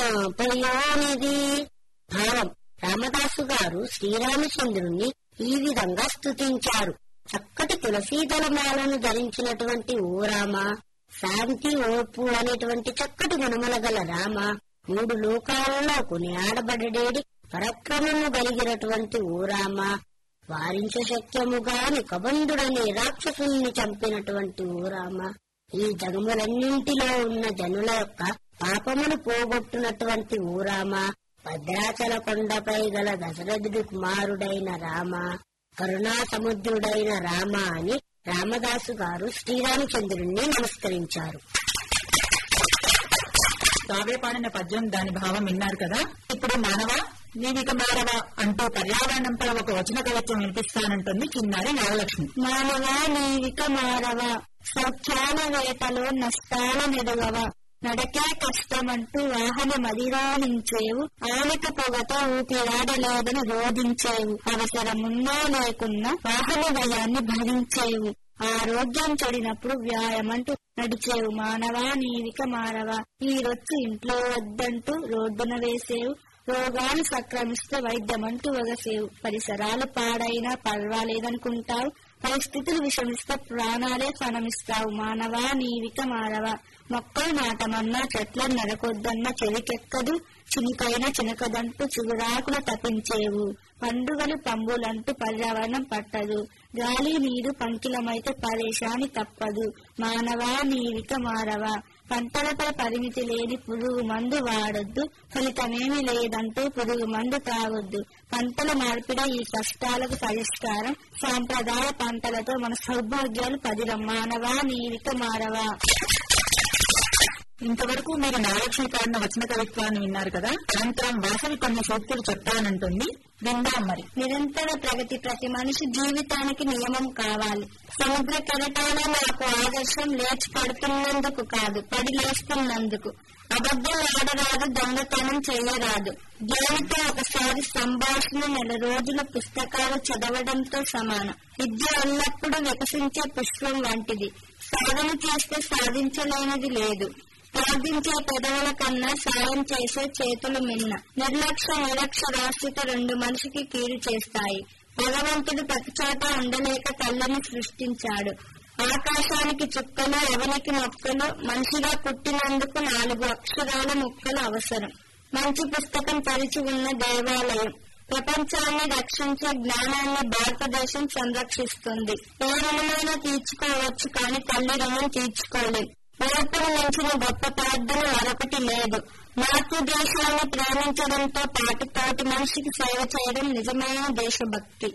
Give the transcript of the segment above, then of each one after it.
పయోనిధి. భావం: రామదాసు గారు శ్రీరామచంద్రుణ్ణి ఈ విధంగా స్తుతించారు. చక్కటి తులసీదళమాలను ధరించినటువంటి ఓ రామ, శాంతి ఓర్పు అనేటువంటి చక్కటి గుణముల గల రామ, 3 లోకాలలో కొనియాడబడేడి పరక్రమము కలిగినటువంటి ఓ రామ, వారించ శక్యముగాని కబంధుడని రాక్షసుల్ని చంపినటువంటి ఓ రామ, ఈ జగములన్నింటిలో ఉన్న జనుల యొక్క పాపమును పోగొట్టునటువంటి ఓ రామ, భద్రాచల కొండపై గల దశరథుడి కుమారుడైన రామ, కరుణా సముద్రుడైన రామ అని రామదాసు గారు శ్రీరామచంద్రుణ్ణి నమస్కరించారు. తావే పాడిన పద్యం, దాని భావం విన్నారు కదా. ఇప్పుడు మానవ నీవిక మారవ అంటూ పర్యావరణంపై ఒక వచన కవిత్వం వినిపిస్తానంటుంది చిన్నారి నాగలక్ష్మి. మానవ నీవిక మారవ, సౌఖ్యాల వేటలో నష్టాల నెడగవ, నడకే కష్టమంటూ వాహనమధిరోహించేవు, ఆలిక పొగతో ఊపిరాడలేదని రోధించేవు, అవసరమున్నా లేకున్నా వాహన వ్యయాన్ని భరించేవు, ఆరోగ్యం చెడినప్పుడు వ్యాయామంటూ నడిచేవు. మానవా నీవిక మారవ, ఈ రొచ్చు ఇంట్లో వద్దంటూ రోడ్డున వేసేవు, రోగాలు సంక్రమిస్తే వైద్యమంటూ వగసేవు, పరిసరాలు పాడైనా పర్వాలేదనుకుంటావు, పరిస్థితులు విషమిస్తే ప్రాణాలే ఫలమిస్తావు. మానవా నీవిక మారవ, మొక్కలు నాటమన్నా చెట్లను నరకొద్దన్నా చెవికెక్కదు, చినికైన చినకదంటూ చిగురాకులు తప్పించేవు, పండుగలు పంబులంటూ పర్యావరణం పట్టదు, గాలి నీరు పంకిలమైతే పరేషాని తప్పదు. మానవా నీవిక మారవ, పంటలపై పరిమితి లేని పురుగు మందు వాడొద్దు, ఫలితమేమి లేదంటూ పురుగు మందు తాగొద్దు, పంటల మార్పిడి ఈ కష్టాలకు పరిష్కారం, సాంప్రదాయ పంటలతో మన సౌభాగ్యాలు పదిలం. మానవా నీవిక మారవ. ఇంతవరకు మీరు నాగలక్ష్మి పాడిన వచన కవిత్వాన్ని విన్నారు కదా. అనంతరం వాసవి కొన్ని సూక్తులు చెప్తానంటుంది, విందాం మరి. నిరంతర ప్రగతి ప్రతి మనిషి జీవితానికి నియమం కావాలి. సముద్ర కెరటాల నాకు ఆదర్శం లేచి పడుతున్నందుకు కాదు, పడి లేస్తున్నందుకు. అబద్ధం ఆడరాదు, దొంగతనం చేయరాదు. జ్ఞానితో ఒకసారి సంభాషణ 4 రోజులు పుస్తకాలు చదవడంతో సమానం. విద్య ఎల్లప్పుడూ వికసించే పుష్పం వంటిది. సాధన చేస్తే సాధించలేనిది లేదు. ప్రార్థించే పెదవుల కన్నా సాయం చేసే చేతులు మిన్న. నిర్లక్ష్య నిరక్షరాస్యత 2 మనిషికి కీడు చేస్తాయి. భగవంతుడు ప్రతి చోట ఉండలేక కళ్ళను సృష్టించాడు. ఆకాశానికి చుక్కలు, ఎవరికి మొక్కలు, మనిషిగా పుట్టినందుకు 4 అక్షరాల ముక్కలు అవసరం. మంచి పుస్తకం తెరిచి ఉన్న దేవాలయం. ప్రపంచాన్ని రక్షించే జ్ఞానాన్ని భారతదేశం సంరక్షిస్తుంది. ఏ రుణమైనా తీర్చుకోవచ్చు, కానీ తల్లి రుణం తీర్చుకోలేం. ఓర్పును మించిన గొప్ప ప్రార్థన మరొకటి లేదు. మాతృదేశాన్ని ప్రేమించడంతో పాటు తోటి మనిషికి సేవ చేయడం నిజమైన దేశభక్తి.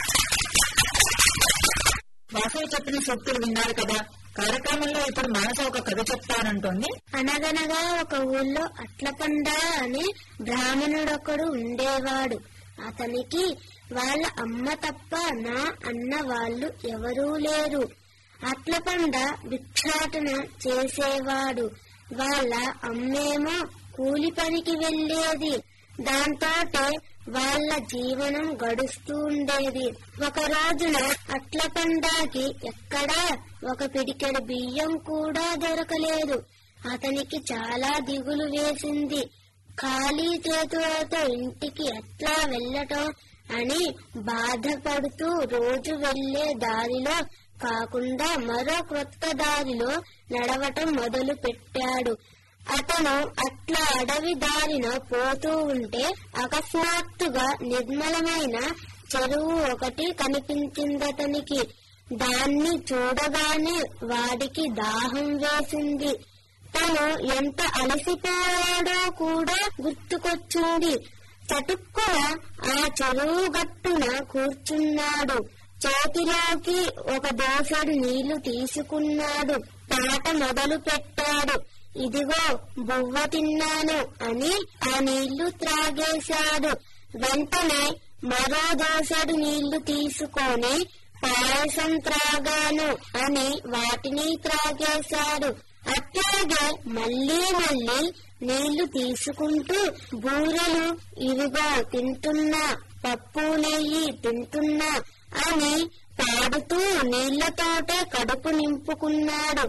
వాసవి చెప్పిన సూక్తులు విన్నారు కదా. కార్యక్రమంలో ఇప్పుడు మానస ఒక కథ చెప్తానంటోంది. అనగనగా ఒక ఊళ్ళో అట్లపండ అనే బ్రాహ్మణుడొకడు ఉండేవాడు. అతనికి వాళ్ళ అమ్మ తప్ప నా అన్న వాళ్ళు ఎవరూ లేరు. అట్లపండ భిక్షాటన చేసేవాడు. వాళ్ళ అమ్మేమో కూలి పనికి వెళ్లేది. దాంతోటే వాళ్ళ జీవనం గడుస్తూ ఉండేది. ఒక రోజున అట్లపండాకి ఎక్కడా ఒక పిడికెడు బియ్యం కూడా దొరకలేదు. అతనికి చాలా దిగులు వేసింది. ఖాళీ చేతులతో ఇంటికి ఎట్లా వెళ్ళటం అని బాధపడుతూ రోజు వెళ్లే దారిలో కాకుండా మరో క్రొత్త దారిలో నడవటం మొదలు పెట్టాడు. అతను అట్లా అడవి దారిన పోతూ ఉంటే అకస్మాత్తుగా నిర్మలమైన చెరువు ఒకటి కనిపించిందతనికి. దాన్ని చూడగానే వాడికి దాహం వేసింది. తను ఎంత అలసిపోయాడో కూడా గుర్తుకొచ్చింది. చటుక్కున ఆ చెరువు గట్టున కూర్చున్నాడు. చేతిలోకి ఒక దోసెడు నీళ్లు తీసుకున్నాడు. పాట మొదలు పెట్టాడు. ఇదిగో బువ్వ తిన్నాను అని ఆ నీళ్లు త్రాగేశాడు. వెంటనే మరో దోసెడు నీళ్లు తీసుకొని పాయసం త్రాగాను అని వాటిని త్రాగేశాడు. అట్లాగే మళ్లీ మళ్లీ నీళ్లు తీసుకుంటూ బూరెలు ఇవిగో తింటున్నా, పప్పు నెయ్యి తింటున్నా అని పాడుతూ నీళ్లతోటే కడుపు నింపుకున్నాడు.